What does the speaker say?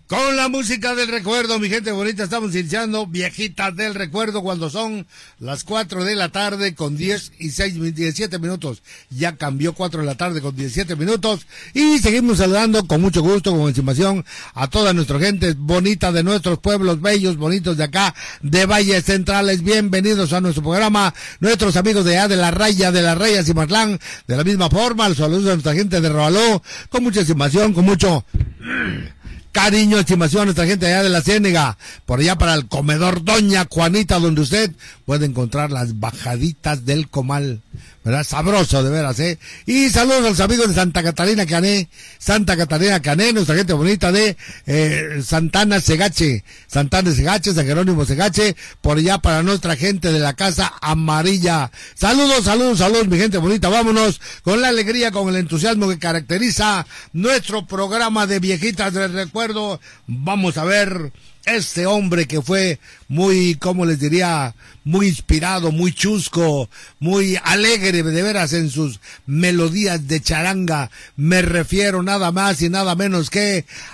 Con la música del recuerdo, mi gente bonita, estamos iniciando Viejitas del Recuerdo cuando son las 4 de la tarde con 17 minutos. Ya cambió 4 de la tarde con 17 minutos y seguimos saludando con mucho gusto, con estimación a toda nuestra gente bonita de nuestros pueblos bellos, bonitos de acá, de Valles Centrales. Bienvenidos a nuestro programa, nuestros amigos de allá de la Raya, de las Rayas y Matlán. De la misma forma, los saludos a nuestra gente de Robaló, con mucha estimación, con mucho cariño, estimación a nuestra gente allá de la Ciénega, por allá para el comedor Doña Juanita, donde usted puede encontrar las bajaditas del comal, ¿verdad? Sabroso, de veras, ¿eh? Y saludos a los amigos de Santa Catarina Cané, nuestra gente bonita de Santana Segache, San Jerónimo Segache, por allá para nuestra gente de la Casa Amarilla. Saludos, mi gente bonita. Vámonos con la alegría, con el entusiasmo que caracteriza nuestro programa de Viejitas del Recuerdo. Vamos a ver este hombre que fue muy, ¿cómo les diría? Muy inspirado, muy chusco, muy alegre de veras en sus melodías de charanga. Me refiero nada más y nada menos que